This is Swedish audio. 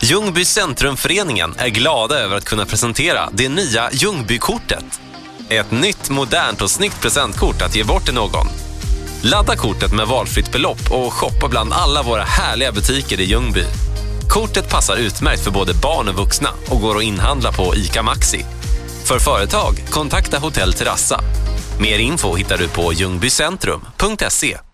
Ljungby Centrumföreningen är glada över att kunna presentera det nya Ljungbykortet. Ett nytt, modernt och snyggt presentkort att ge bort till någon. Ladda kortet med valfritt belopp och shoppa bland alla våra härliga butiker i Ljungby. Kortet passar utmärkt för både barn och vuxna och går att inhandla på ICA Maxi. För företag, kontakta Hotell Terrassa. Mer info hittar du på ljungbycentrum.se.